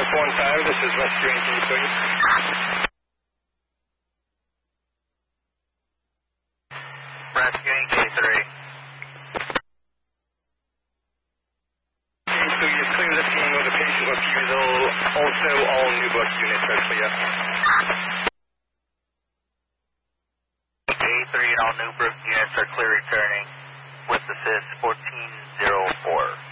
415, this is Rescue Engine 30. Rescuing K3. So you're clear lifting of the patient refusal. Also, all Newbuck units are clear. K3 and all Newbuck units are clear returning with assist 1404.